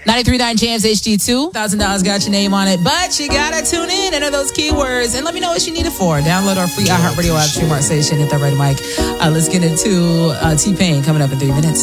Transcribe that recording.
93.9 Jams HD2. $1,000 got your name on it, but you gotta tune in, enter those keywords, and let me know what you need it for. Download our free iHeartRadio app, stream our station, hit that right mic. Let's get into T-Pain coming up in 3 minutes.